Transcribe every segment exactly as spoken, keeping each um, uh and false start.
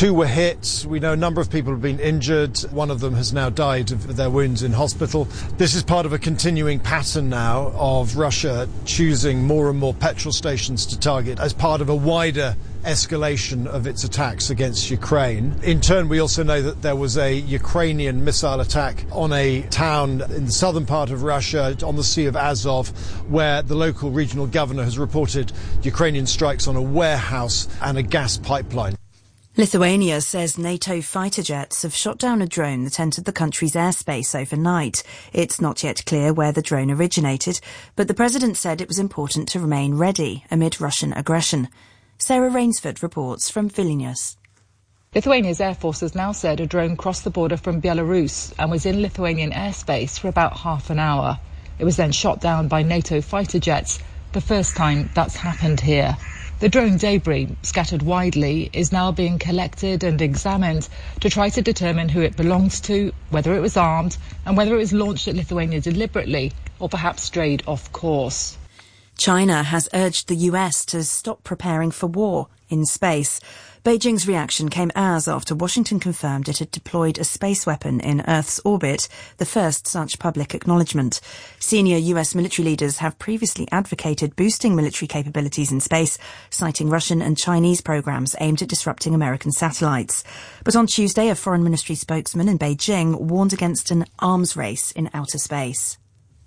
Two were hit. We know a number of people have been injured. One of them has now died of their wounds in hospital. This is part of a continuing pattern now of Russia choosing more and more petrol stations to target as part of a wider escalation of its attacks against Ukraine. In turn, we also know that there was a Ukrainian missile attack on a town in the southern part of Russia on the Sea of Azov, where the local regional governor has reported Ukrainian strikes on a warehouse and a gas pipeline. Lithuania says NATO fighter jets have shot down a drone that entered the country's airspace overnight. It's not yet clear where the drone originated, but the president said it was important to remain ready amid Russian aggression. Sarah Rainsford reports from Vilnius. Lithuania's Air Force has now said a drone crossed the border from Belarus and was in Lithuanian airspace for about half an hour. It was then shot down by NATO fighter jets, the first time that's happened here. The drone debris, scattered widely, is now being collected and examined to try to determine who it belongs to, whether it was armed, and whether it was launched at Lithuania deliberately or perhaps strayed off course. China has urged the U S to stop preparing for war in space. Beijing's reaction came hours after Washington confirmed it had deployed a space weapon in Earth's orbit, the first such public acknowledgement. Senior U S military leaders have previously advocated boosting military capabilities in space, citing Russian and Chinese programs aimed at disrupting American satellites. But on Tuesday, a foreign ministry spokesman in Beijing warned against an arms race in outer space.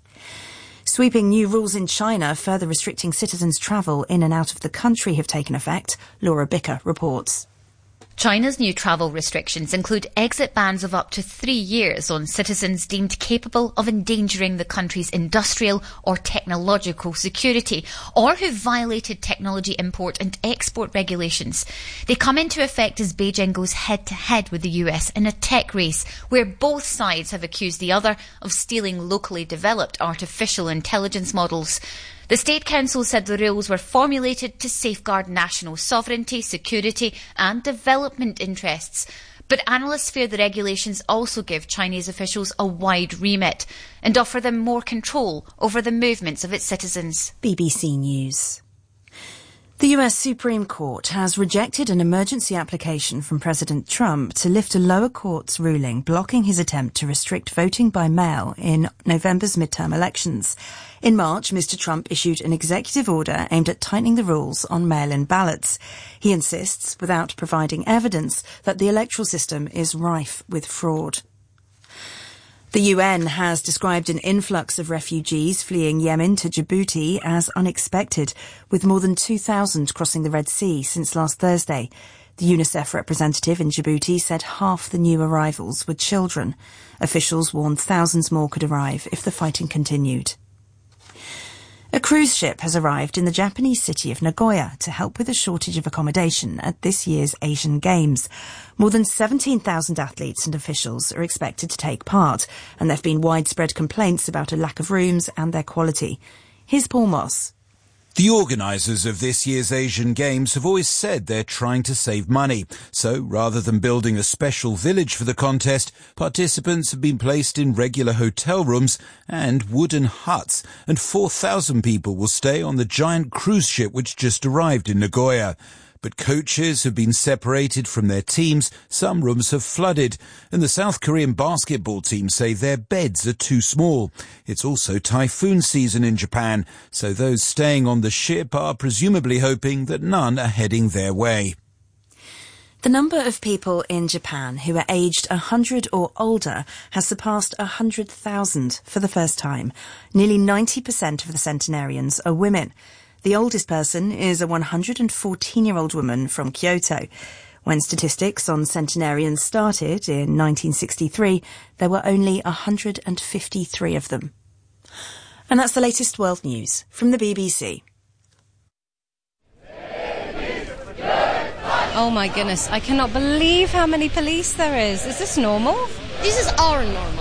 Sweeping new rules in China, further restricting citizens' travel in and out of the country, have taken effect. Laura Bicker reports. China's new travel restrictions include exit bans of up to three years on citizens deemed capable of endangering the country's industrial or technological security, or who violated technology import and export regulations. They come into effect as Beijing goes head-to-head with the U S in a tech race where both sides have accused the other of stealing locally developed artificial intelligence models. The State Council said the rules were formulated to safeguard national sovereignty, security and development interests. But analysts fear the regulations also give Chinese officials a wide remit and offer them more control over the movements of its citizens. B B C News. The U S Supreme Court has rejected an emergency application from President Trump to lift a lower court's ruling blocking his attempt to restrict voting by mail in November's midterm elections. In March, Mister Trump issued an executive order aimed at tightening the rules on mail-in ballots. He insists, without providing evidence, that the electoral system is rife with fraud. The U N has described an influx of refugees fleeing Yemen to Djibouti as unexpected, with more than two thousand crossing the Red Sea since last Thursday. The UNICEF representative in Djibouti said half the new arrivals were children. Officials warned thousands more could arrive if the fighting continued. A cruise ship has arrived in the Japanese city of Nagoya to help with a shortage of accommodation at this year's Asian Games. More than seventeen thousand athletes and officials are expected to take part, and there have been widespread complaints about a lack of rooms and their quality. Here's Paul Moss. The organisers of this year's Asian Games have always said they're trying to save money. So, rather than building a special village for the contest, participants have been placed in regular hotel rooms and wooden huts, and four thousand people will stay on the giant cruise ship which just arrived in Nagoya. But coaches have been separated from their teams, some rooms have flooded, and the South Korean basketball team say their beds are too small. It's also typhoon season in Japan, so those staying on the ship are presumably hoping that none are heading their way. The number of people in Japan who are aged one hundred or older has surpassed one hundred thousand for the first time. Nearly ninety percent of the centenarians are women. The oldest person is a one hundred fourteen-year-old woman from Kyoto. When statistics on centenarians started in nineteen sixty-three, there were only one hundred fifty-three of them. And that's the latest world news from the B B C. Oh my goodness, I cannot believe how many police there is. Is this normal? This is our normal.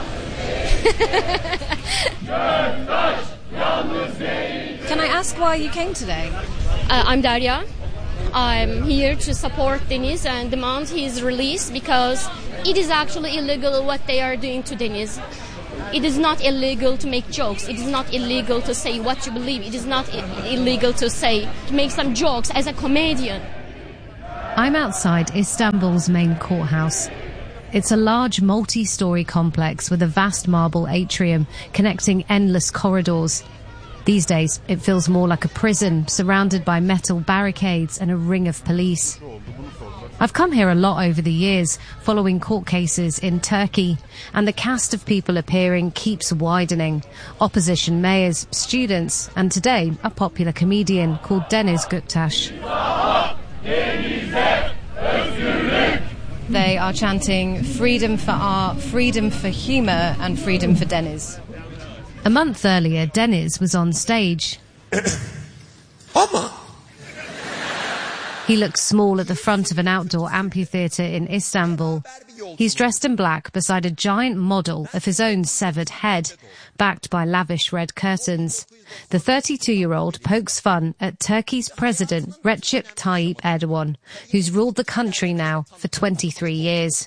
Can I ask why you came today? Uh, I'm Daria. I'm here to support Deniz and demand his release because it is actually illegal what they are doing to Deniz. It is not illegal to make jokes. It is not illegal to say what you believe. It is not I- illegal to say, to make some jokes as a comedian. I'm outside Istanbul's main courthouse. It's a large multi-storey complex with a vast marble atrium connecting endless corridors. These days, it feels more like a prison, surrounded by metal barricades and a ring of police. I've come here a lot over the years, following court cases in Turkey, and the cast of people appearing keeps widening. Opposition mayors, students, and today, a popular comedian called Deniz Göktaş. They are chanting freedom for art, freedom for humour, and freedom for Deniz. A month earlier, Deniz was on stage. He looks small at the front of an outdoor amphitheatre in Istanbul. He's dressed in black beside a giant model of his own severed head, backed by lavish red curtains. The thirty-two-year-old pokes fun at Turkey's president, Recep Tayyip Erdogan, who's ruled the country now for twenty-three years.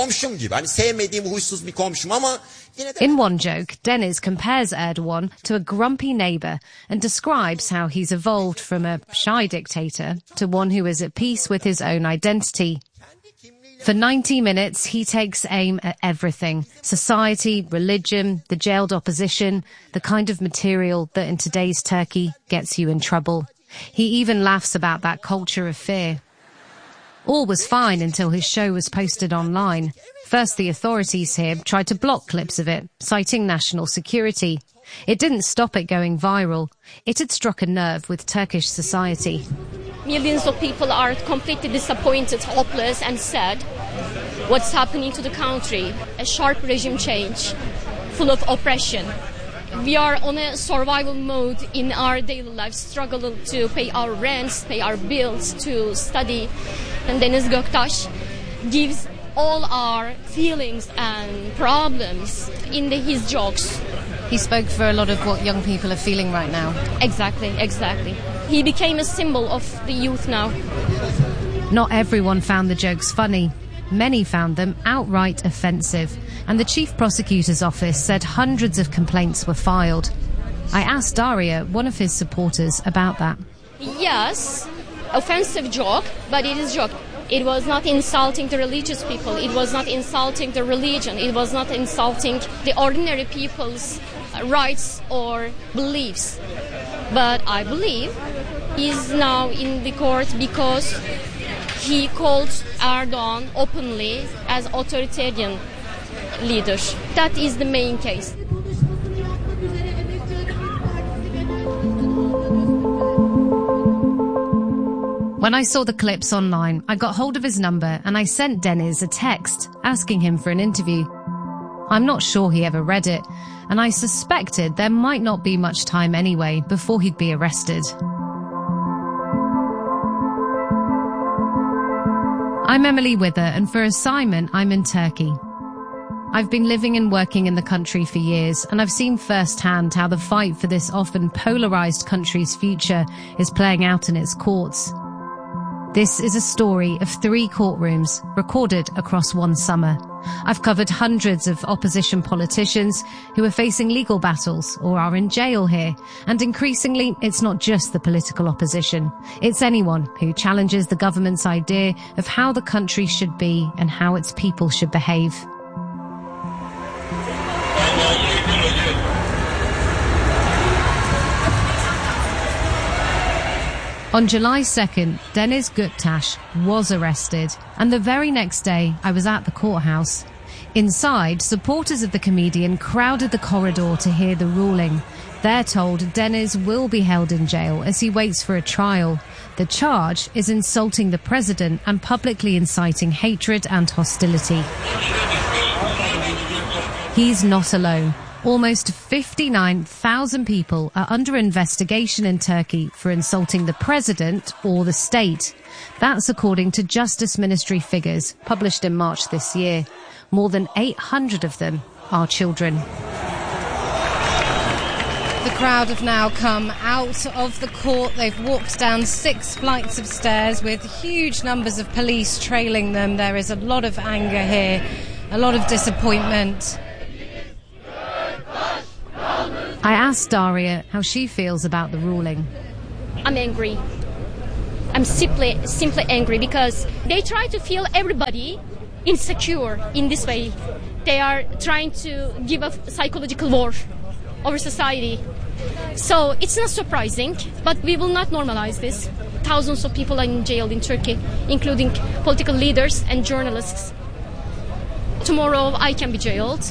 In one joke, Deniz compares Erdogan to a grumpy neighbour and describes how he's evolved from a shy dictator to one who is at peace with his own identity. For ninety minutes, he takes aim at everything: society, religion, the jailed opposition, the kind of material that in today's Turkey gets you in trouble. He even laughs about that culture of fear. All was fine until his show was posted online. First, the authorities here tried to block clips of it, citing national security. It didn't stop it going viral. It had struck a nerve with Turkish society. Millions of people are completely disappointed, hopeless and sad. What's happening to the country? A sharp regime change, full of oppression. We are on a survival mode in our daily lives, struggle to pay our rents, pay our bills, to study. And Deniz Göktaş gives all our feelings and problems in the, his jokes. He spoke for a lot of what young people are feeling right now. Exactly, exactly. He became a symbol of the youth now. Not everyone found the jokes funny. Many found them outright offensive, and the Chief Prosecutor's Office said hundreds of complaints were filed. I asked Daria, one of his supporters, about that. Yes, offensive joke, but it is joke. It was not insulting the religious people. It was not insulting the religion. It was not insulting the ordinary people's rights or beliefs. But I believe he's now in the court because he called Erdogan openly as authoritarian leader. That is the main case. When I saw the clips online, I got hold of his number and I sent Deniz a text asking him for an interview. I'm not sure he ever read it, and I suspected there might not be much time anyway before he'd be arrested. I'm Emily Wither, and for assignment, I'm in Turkey. I've been living and working in the country for years, and I've seen firsthand how the fight for this often polarised country's future is playing out in its courts. This is a story of three courtrooms recorded across one summer. I've covered hundreds of opposition politicians who are facing legal battles or are in jail here. And increasingly, it's not just the political opposition. It's anyone who challenges the government's idea of how the country should be and how its people should behave. On July second, Deniz Göktaş was arrested, and the very next day I was at the courthouse. Inside, supporters of the comedian crowded the corridor to hear the ruling. They're told Deniz will be held in jail as he waits for a trial. The charge is insulting the president and publicly inciting hatred and hostility. He's not alone. Almost fifty-nine thousand people are under investigation in Turkey for insulting the president or the state. That's according to Justice Ministry figures published in March this year. More than eight hundred of them are children. The crowd have now come out of the court. They've walked down six flights of stairs with huge numbers of police trailing them. There is a lot of anger here, a lot of disappointment. I asked Daria how she feels about the ruling. I'm angry. I'm simply, simply angry because they try to feel everybody insecure in this way. They are trying to give a psychological war over society. So it's not surprising, but we will not normalize this. Thousands of people are in jail in Turkey, including political leaders and journalists. Tomorrow I can be jailed.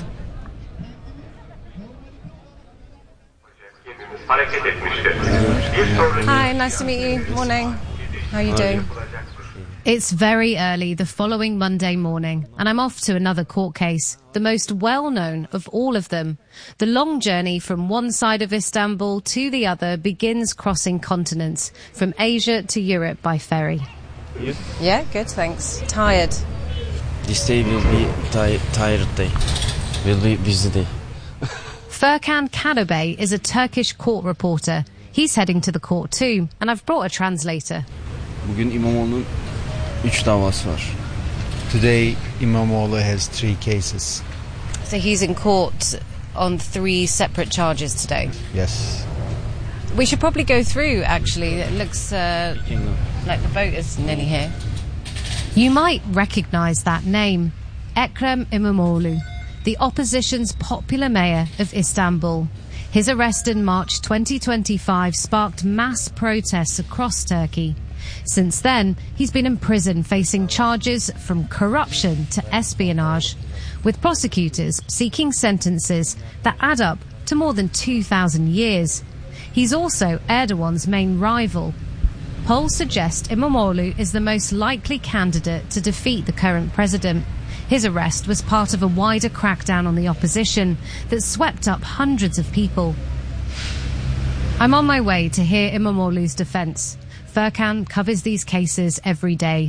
Hi, nice to meet you. Morning. How are you doing? It's very early the following Monday morning, and I'm off to another court case, the most well-known of all of them. The long journey from one side of Istanbul to the other begins crossing continents, from Asia to Europe by ferry. You? Yeah, good, thanks. Tired? This day will be ti- tired day. Will be busy day. Furkan Karabey is a Turkish court reporter. He's heading to the court too, and I've brought a translator. Bugün İmamoğlu'nun üç davası var. Today, İmamoğlu has three cases. So he's in court on three separate charges today? Yes. We should probably go through, actually. It looks uh, like the boat is nearly here. You might recognise that name, Ekrem İmamoğlu, the opposition's popular mayor of Istanbul. His arrest in March twenty twenty-five sparked mass protests across Turkey. Since then, he's been in prison facing charges from corruption to espionage, with prosecutors seeking sentences that add up to more than two thousand years. He's also Erdogan's main rival. Polls suggest İmamoğlu is the most likely candidate to defeat the current president. His arrest was part of a wider crackdown on the opposition that swept up hundreds of people. I'm on my way to hear İmamoğlu's defence. Furkan covers these cases every day.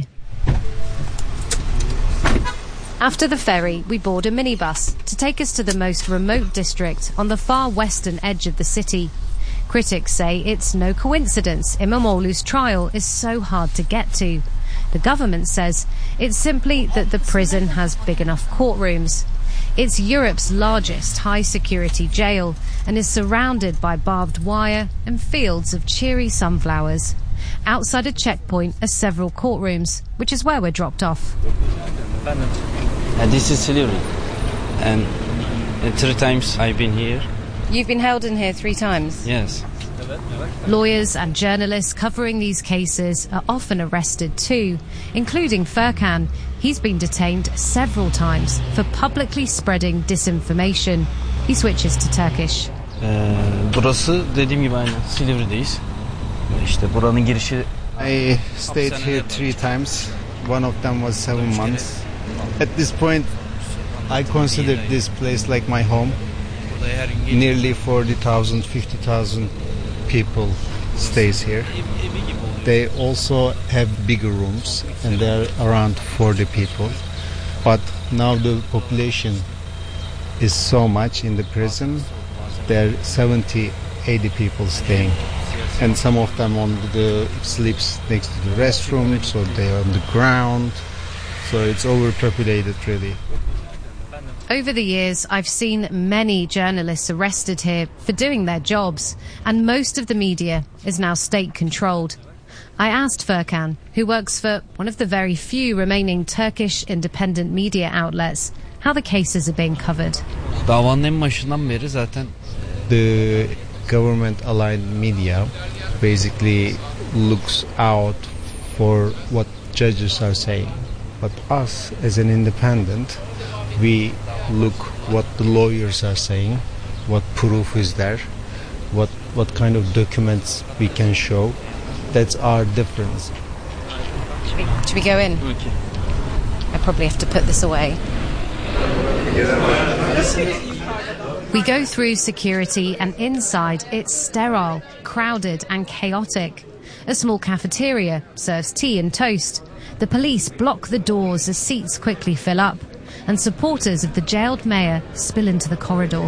After the ferry, we board a minibus to take us to the most remote district on the far western edge of the city. Critics say it's no coincidence İmamoğlu's trial is so hard to get to. The government says it's simply that the prison has big enough courtrooms. It's Europe's largest high-security jail and is surrounded by barbed wire and fields of cheery sunflowers. Outside a checkpoint are several courtrooms, which is where we're dropped off. And this is Silivri. And uh, three times I've been here. You've been held in here three times? Yes. Lawyers and journalists covering these cases are often arrested too, including Furkan. He's been detained several times for publicly spreading disinformation. He switches to Turkish. Ee, burası dediğim gibi aynı Silivri'deyiz. İşte buranın girişi. I stayed here three times. One of them was seven months. At this point, I consider this place like my home. Nearly forty thousand, fifty thousand people stays here. They also have bigger rooms, and there are around forty people. But now the population is so much in the prison. There are seventy, eighty people staying. And some of them on the sleeps next to the restroom, so they are on the ground. So it's overpopulated, really. Over the years, I've seen many journalists arrested here for doing their jobs, and most of the media is now state-controlled. I asked Furkan, who works for one of the very few remaining Turkish independent media outlets, how the cases are being covered. Davanın en başından beri zaten the government-aligned media basically looks out for what judges are saying. But us, as an independent, we look what the lawyers are saying, what proof is there, what what kind of documents we can show. That's our difference. Should we, should we go in? Okay. I probably have to put this away. We go through security, and inside it's sterile, crowded and chaotic. A small cafeteria serves tea and toast. The police block the doors as seats quickly fill up, and supporters of the jailed mayor spill into the corridor.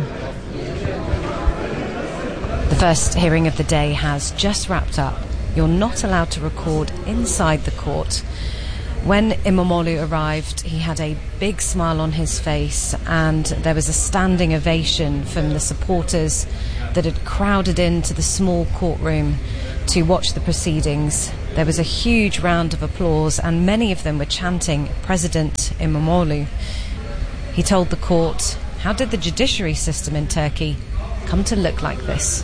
The first hearing of the day has just wrapped up. You're not allowed to record inside the court. When İmamoğlu arrived, he had a big smile on his face, and there was a standing ovation from the supporters that had crowded into the small courtroom to watch the proceedings. There was a huge round of applause, and many of them were chanting President İmamoğlu. He told the court, how did the judiciary system in Turkey come to look like this?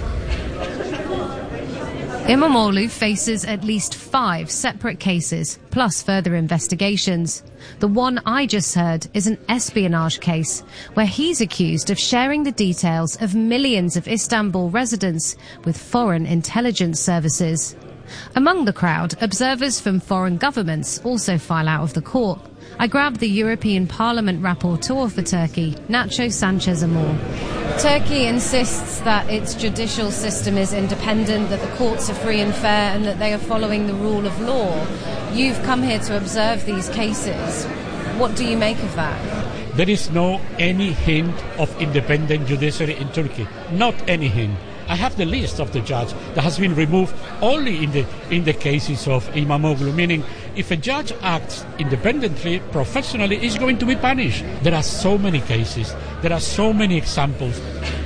İmamoğlu faces at least five separate cases, plus further investigations. The one I just heard is an espionage case, where he's accused of sharing the details of millions of Istanbul residents with foreign intelligence services. Among the crowd, observers from foreign governments also file out of the court. I grabbed the European Parliament rapporteur for Turkey, Nacho Sanchez Amor. Turkey insists that its judicial system is independent, that the courts are free and fair, and that they are following the rule of law. You've come here to observe these cases. What do you make of that? There is no any hint of independent judiciary in Turkey. Not any hint. I have the list of the judge that has been removed only in the in the cases of İmamoğlu, meaning if a judge acts independently, professionally, he's going to be punished. There are so many cases. There are so many examples.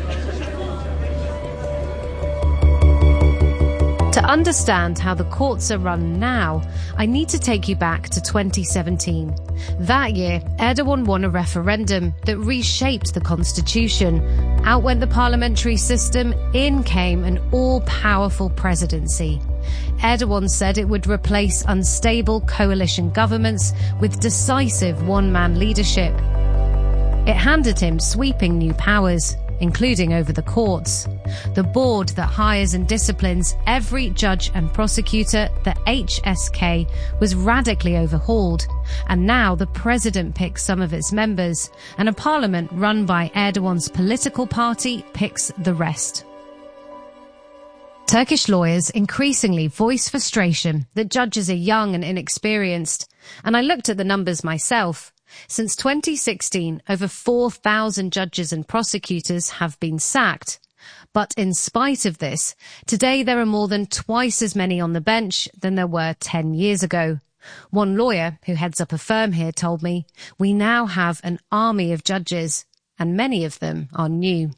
To understand how the courts are run now, I need to take you back to twenty seventeen. That year, Erdogan won a referendum that reshaped the constitution. Out went the parliamentary system, in came an all-powerful presidency. Erdogan said it would replace unstable coalition governments with decisive one-man leadership. It handed him sweeping new powers, including over the courts. The board that hires and disciplines every judge and prosecutor, the H S K, was radically overhauled, and now the president picks some of its members, and a parliament run by Erdogan's political party picks the rest. Turkish lawyers increasingly voice frustration that judges are young and inexperienced, and I looked at the numbers myself. Since twenty sixteen, over four thousand judges and prosecutors have been sacked. But in spite of this, today there are more than twice as many on the bench than there were ten years ago. One lawyer who heads up a firm here told me, we now have an army of judges, and many of them are new.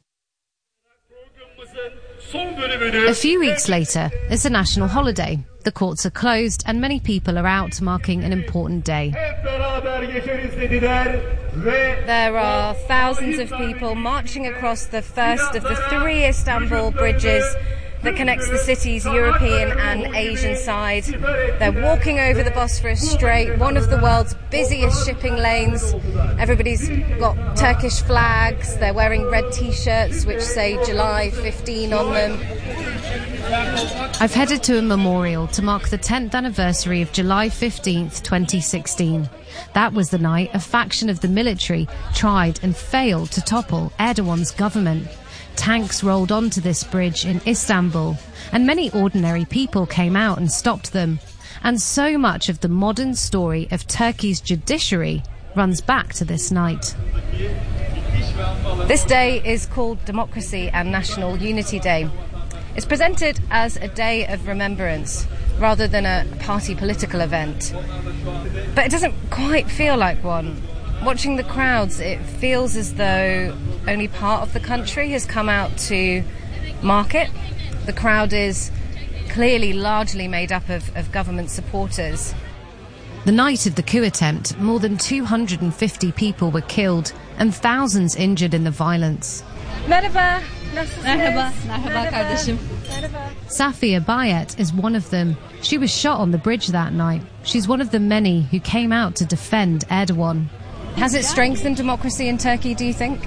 A few weeks later, it's a national holiday. The courts are closed and many people are out marking an important day. There are thousands of people marching across the first of the three Istanbul bridges that connects the city's European and Asian side. They're walking over the Bosphorus Strait, one of the world's busiest shipping lanes. Everybody's got Turkish flags. They're wearing red T-shirts which say July fifteenth on them. I've headed to a memorial to mark the tenth anniversary of July fifteenth, twenty sixteen. That was the night a faction of the military tried and failed to topple Erdogan's government. Tanks rolled onto this bridge in Istanbul, and many ordinary people came out and stopped them. And so much of the modern story of Turkey's judiciary runs back to this night. This day is called Democracy and National Unity Day. It's presented as a day of remembrance rather than a party political event. But it doesn't quite feel like one. Watching the crowds, it feels as though only part of the country has come out to mark it. The crowd is clearly largely made up of, of government supporters. The night of the coup attempt, more than two hundred fifty people were killed and thousands injured in the violence. Merhaba, nasılsınız? Merhaba, merhaba kardeşim. Safia Bayet is one of them. She was shot on the bridge that night. She's one of the many who came out to defend Erdogan. Has it strengthened democracy in Turkey, do you think?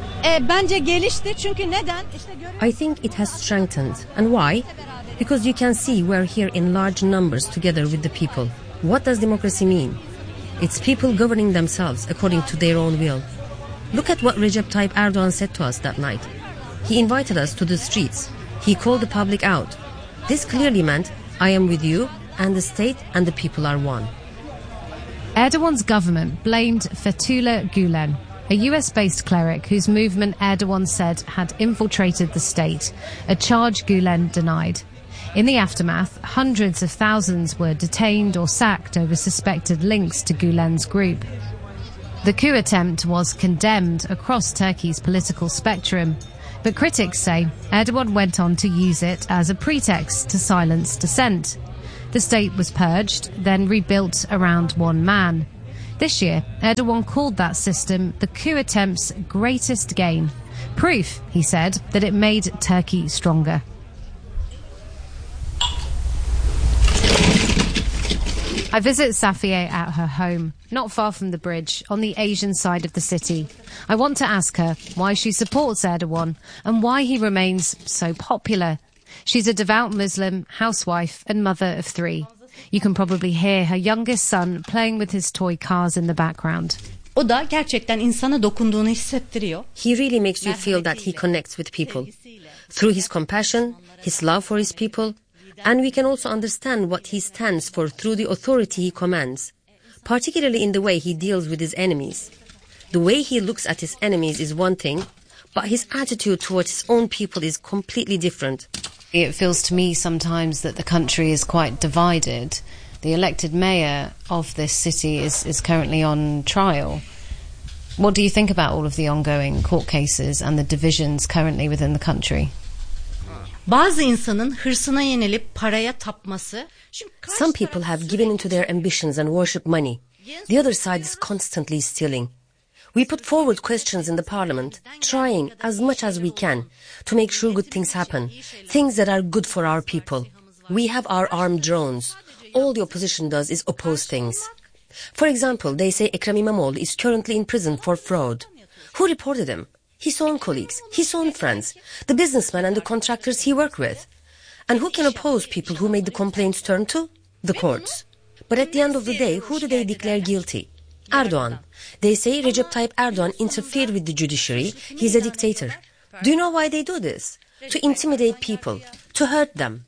I think it has strengthened. And why? Because you can see we're here in large numbers together with the people. What does democracy mean? It's people governing themselves according to their own will. Look at what Recep Tayyip Erdogan said to us that night. He invited us to the streets. He called the public out. This clearly meant, I am with you, and the state and the people are one. Erdogan's government blamed Fethullah Gulen, a U S-based cleric whose movement Erdogan said had infiltrated the state, a charge Gulen denied. In the aftermath, hundreds of thousands were detained or sacked over suspected links to Gulen's group. The coup attempt was condemned across Turkey's political spectrum, but critics say Erdogan went on to use it as a pretext to silence dissent. The state was purged, then rebuilt around one man. This year, Erdogan called that system the coup attempt's greatest gain. Proof, he said, that it made Turkey stronger. I visit Safiye at her home, not far from the bridge, on the Asian side of the city. I want to ask her why she supports Erdogan and why he remains so popular. She's a devout Muslim, housewife and mother of three. You can probably hear her youngest son playing with his toy cars in the background. O da gerçekten insana dokunduğunu hissettiriyor. He really makes you feel that he connects with people through his compassion, his love for his people, and we can also understand what he stands for through the authority he commands, particularly in the way he deals with his enemies. The way he looks at his enemies is one thing, but his attitude towards his own people is completely different. It feels to me sometimes that the country is quite divided. The elected mayor of this city is, is currently on trial. What do you think about all of the ongoing court cases and the divisions currently within the country? Bazı insanın hırsına yenilip paraya tapması. Some people have given into their ambitions and worship money. The other side is constantly stealing. We put forward questions in the parliament, trying as much as we can to make sure good things happen, things that are good for our people. We have our armed drones. All the opposition does is oppose things. For example, they say Ekrem İmamoğlu is currently in prison for fraud. Who reported him? His own colleagues, his own friends, the businessmen and the contractors he worked with. And who can oppose people who made the complaints turn to? The courts. But at the end of the day, who do they declare guilty? Erdogan. They say Recep Tayyip Erdogan interfered with the judiciary. He's a dictator. Do you know why they do this? To intimidate people, to hurt them.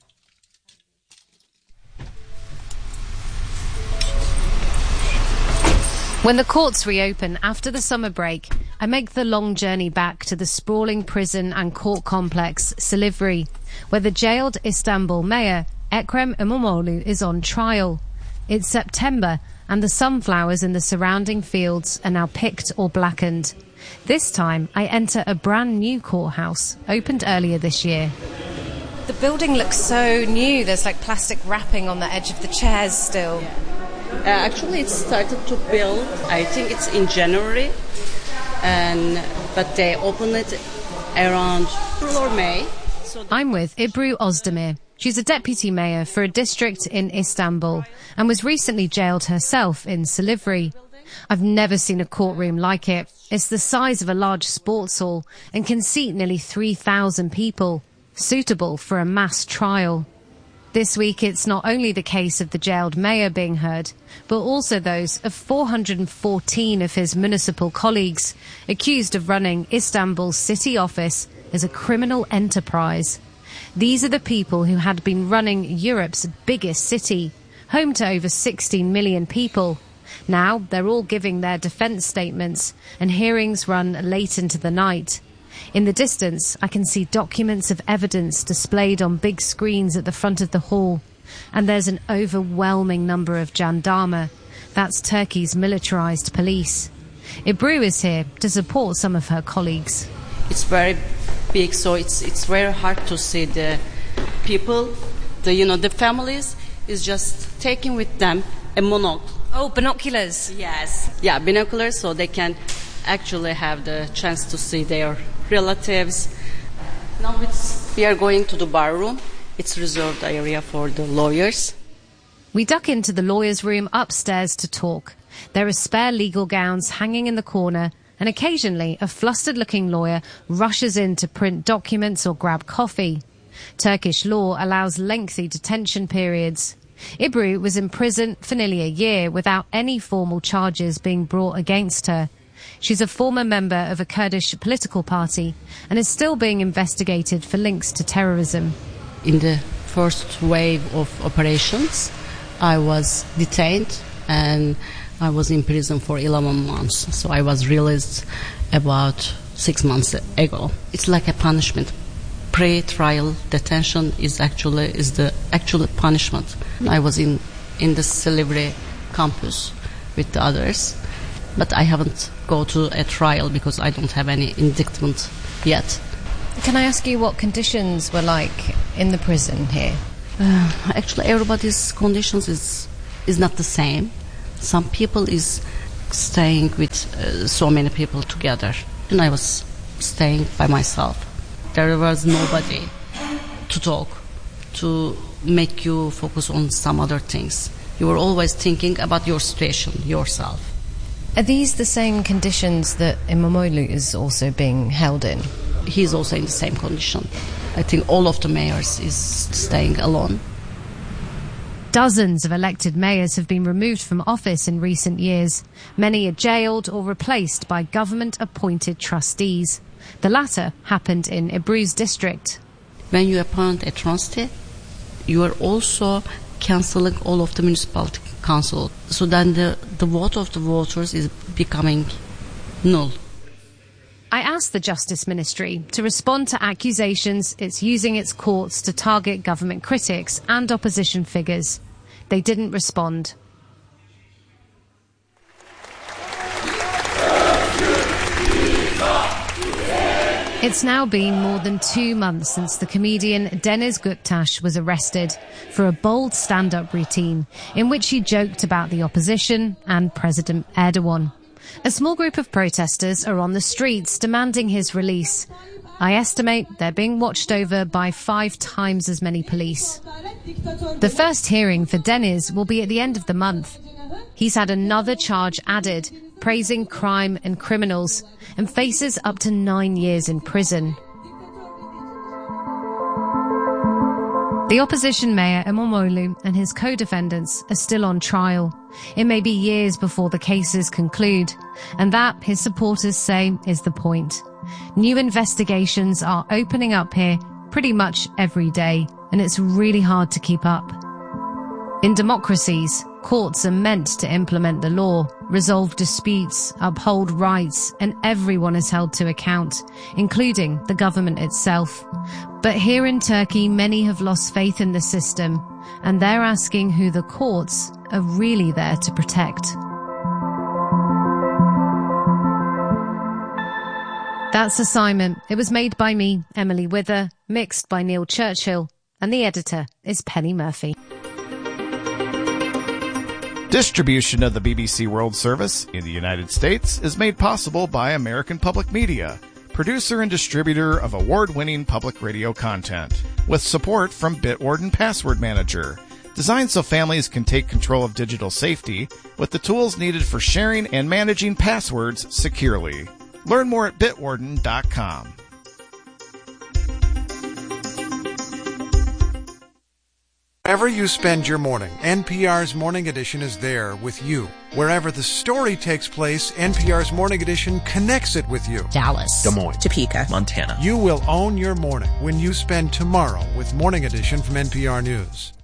When the courts reopen after the summer break, I make the long journey back to the sprawling prison and court complex, Silivri, where the jailed Istanbul mayor, Ekrem İmamoğlu, is on trial. It's September, and the sunflowers in the surrounding fields are now picked or blackened. This time, I enter a brand new courthouse, opened earlier this year. The building looks so new. There's like plastic wrapping on the edge of the chairs still. Uh, actually, it started to build, I think it's in January, and but they opened it around April or May. So I'm with Ebru Özdemir. She's a deputy mayor for a district in Istanbul and was recently jailed herself in Silivri. I've never seen a courtroom like it. It's the size of a large sports hall and can seat nearly three thousand people, suitable for a mass trial. This week, it's not only the case of the jailed mayor being heard, but also those of four hundred fourteen of his municipal colleagues accused of running Istanbul's city office as a criminal enterprise. These are the people who had been running Europe's biggest city, home to over sixteen million people. Now they're all giving their defence statements, and hearings run late into the night. In the distance, I can see documents of evidence displayed on big screens at the front of the hall. And there's an overwhelming number of jandarma. That's Turkey's militarised police. Ebru is here to support some of her colleagues. It's very big, so it's it's very hard to see the people, the you know the families is just taking with them a monocle. Oh, binoculars. Yes. Yeah, binoculars, so they can actually have the chance to see their relatives. Now it's, we are going to the bar room. It's reserved area for the lawyers. We duck into the lawyers' room upstairs to talk. There are spare legal gowns hanging in the corner, and occasionally a flustered-looking lawyer rushes in to print documents or grab coffee. Turkish law allows lengthy detention periods. Ebru was in prison for nearly a year without any formal charges being brought against her. She's a former member of a Kurdish political party and is still being investigated for links to terrorism. In the first wave of operations, I was detained and I was in prison for eleven months. So I was released about six months ago. It's like a punishment. Pre-trial detention is actually is the actual punishment. I was in, in the Silivri campus with the others. But I haven't go to a trial because I don't have any indictment yet. Can I ask you what conditions were like in the prison here? Uh, actually, everybody's conditions is is not the same. Some people is staying with uh, so many people together, and I was staying by myself. There was nobody to talk, to make you focus on some other things. You were always thinking about your situation, yourself. Are these the same conditions that Imamoglu is also being held in? He's also in the same condition. I think all of the mayors is staying alone. Dozens of elected mayors have been removed from office in recent years. Many are jailed or replaced by government-appointed trustees. The latter happened in Ebru's district. When you appoint a trustee, you are also cancelling all of the municipality council. So then the, the vote of the voters is becoming null. I asked the Justice Ministry to respond to accusations it's using its courts to target government critics and opposition figures. They didn't respond. It's now been more than two months since the comedian Deniz Guktaş was arrested for a bold stand-up routine in which he joked about the opposition and President Erdogan. A small group of protesters are on the streets demanding his release. I estimate they're being watched over by five times as many police. The first hearing for Deniz will be at the end of the month. He's had another charge added, praising crime and criminals, and faces up to nine years in prison. The opposition mayor Imamoglu and his co-defendants are still on trial. It may be years before the cases conclude, and that, his supporters say, is the point. New investigations are opening up here pretty much every day, and it's really hard to keep up. In democracies, courts are meant to implement the law, resolve disputes, uphold rights, and everyone is held to account, including the government itself. But here in Turkey, many have lost faith in the system, and they're asking who the courts are really there to protect. That's Assignment. It was made by me, Emily Wither, mixed by Neil Churchill, and the editor is Penny Murphy. Distribution of the B B C World Service in the United States is made possible by American Public Media, producer and distributor of award-winning public radio content, with support from Bitwarden Password Manager, designed so families can take control of digital safety with the tools needed for sharing and managing passwords securely. Learn more at bitwarden dot com. Wherever you spend your morning, N P R's Morning Edition is there with you. Wherever the story takes place, N P R's Morning Edition connects it with you. Dallas, Des Moines, Topeka, Montana. You will own your morning when you spend tomorrow with Morning Edition from N P R News.